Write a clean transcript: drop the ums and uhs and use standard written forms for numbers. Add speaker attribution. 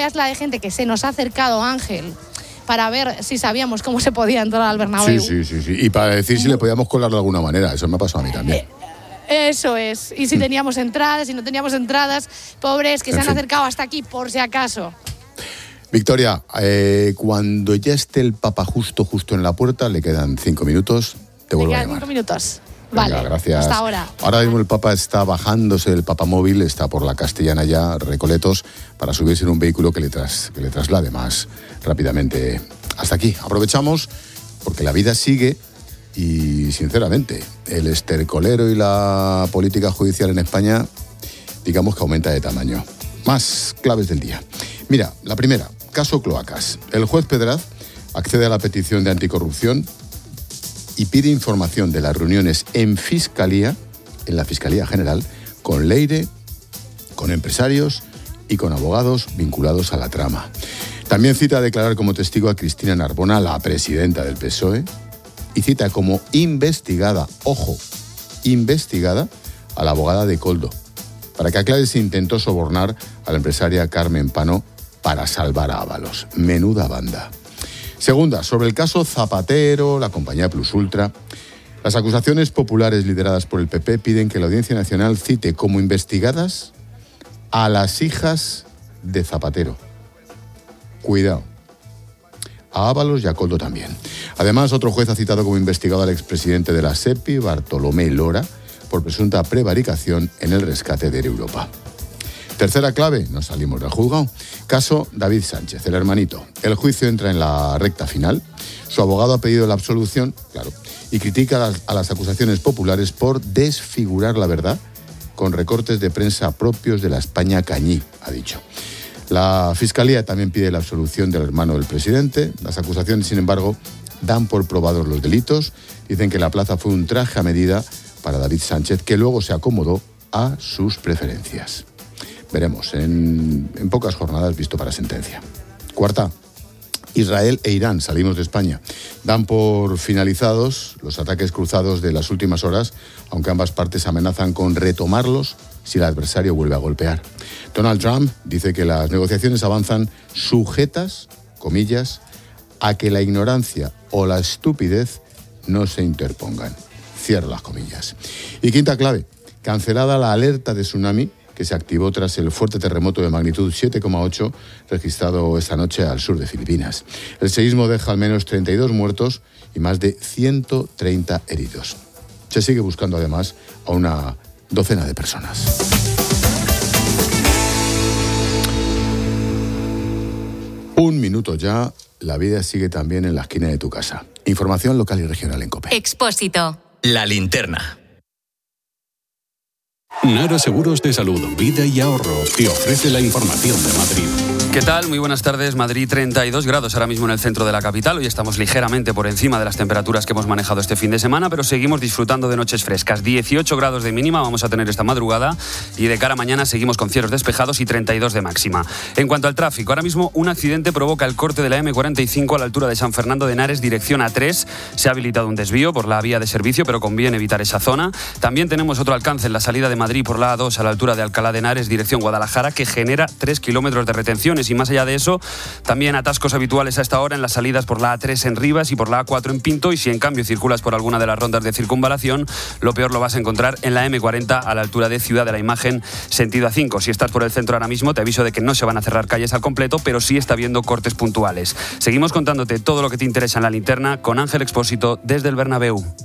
Speaker 1: veas la de gente que se nos ha acercado, Ángel, para ver si sabíamos cómo se podía entrar al Bernabéu.
Speaker 2: Sí. Y para decir si le podíamos colar de alguna manera. Eso me ha pasado a mí también.
Speaker 1: Eso es. Y si teníamos entradas, si no teníamos entradas, pobres que se han acercado hasta aquí por si acaso.
Speaker 2: Victoria, cuando ya esté el Papa justo en la puerta, le quedan 5 minutos, te vuelvo a llamar.
Speaker 1: 5 minutos.
Speaker 2: Venga,
Speaker 1: vale,
Speaker 2: gracias.
Speaker 1: Hasta ahora.
Speaker 2: Ahora mismo el Papa está bajándose del papamóvil, está por la Castellana ya, Recoletos, para subirse en un vehículo que le traslade más rápidamente hasta aquí. Aprovechamos porque la vida sigue y, sinceramente, el estercolero y la política judicial en España, digamos que aumenta de tamaño. Más claves del día. Mira, la primera, caso Cloacas. El juez Pedraz accede a la petición de anticorrupción y pide información de las reuniones en la Fiscalía General, con Leire, con empresarios y con abogados vinculados a la trama. También cita a declarar como testigo a Cristina Narbona, la presidenta del PSOE, y cita como investigada, ojo, investigada, a la abogada de Koldo, para que aclare si intentó sobornar a la empresaria Carmen Pano para salvar a Ábalos. Menuda banda. Segunda, sobre el caso Zapatero, la compañía Plus Ultra. Las acusaciones populares lideradas por el PP piden que la Audiencia Nacional cite como investigadas a las hijas de Zapatero. Cuidado. A Ábalos y a Koldo también. Además, otro juez ha citado como investigado al expresidente de la SEPI, Bartolomé Lora, por presunta prevaricación en el rescate de Air Europa. Tercera clave, nos salimos del juzgado. Caso David Sánchez, el hermanito. El juicio entra en la recta final. Su abogado ha pedido la absolución, claro, y critica a las acusaciones populares por desfigurar la verdad con recortes de prensa propios de la España cañí, ha dicho. La Fiscalía también pide la absolución del hermano del presidente. Las acusaciones, sin embargo, dan por probados los delitos. Dicen que la plaza fue un traje a medida para David Sánchez, que luego se acomodó a sus preferencias. Veremos, en pocas jornadas visto para sentencia. Cuarta, Israel e Irán, salimos de España. Dan por finalizados los ataques cruzados de las últimas horas, aunque ambas partes amenazan con retomarlos si el adversario vuelve a golpear. Donald Trump dice que las negociaciones avanzan sujetas, comillas, a que la ignorancia o la estupidez no se interpongan. Cierra las comillas. Y quinta clave, cancelada la alerta de tsunami que se activó tras el fuerte terremoto de magnitud 7,8 registrado esta noche al sur de Filipinas. El seísmo deja al menos 32 muertos y más de 130 heridos. Se sigue buscando además a una docena de personas. Un minuto ya, la vida sigue también en la esquina de tu casa. Información local y regional en COPE.
Speaker 3: Expósito.
Speaker 4: La linterna.
Speaker 5: Nara Seguros de Salud, Vida y Ahorro te ofrece la información de Madrid.
Speaker 6: ¿Qué tal? Muy buenas tardes. Madrid, 32 grados ahora mismo en el centro de la capital. Hoy estamos ligeramente por encima de las temperaturas que hemos manejado este fin de semana, pero seguimos disfrutando de noches frescas. 18 grados de mínima vamos a tener esta madrugada y de cara a mañana seguimos con cielos despejados y 32 de máxima. En cuanto al tráfico, ahora mismo un accidente provoca el corte de la M45 a la altura de San Fernando de Henares, dirección A3. Se ha habilitado un desvío por la vía de servicio, pero conviene evitar esa zona. También tenemos otro alcance en la salida de Madrid por la A2 a la altura de Alcalá de Henares, dirección Guadalajara, que genera 3 kilómetros de retenciones. Y más allá de eso, también atascos habituales a esta hora en las salidas por la A3 en Rivas y por la A4 en Pinto. Y si en cambio circulas por alguna de las rondas de circunvalación, lo peor lo vas a encontrar en la M40 a la altura de Ciudad de la Imagen, sentido A5. Si estás por el centro ahora mismo, te aviso de que no se van a cerrar calles al completo, pero sí está habiendo cortes puntuales. Seguimos contándote todo lo que te interesa en la linterna con Ángel Expósito desde el Bernabéu.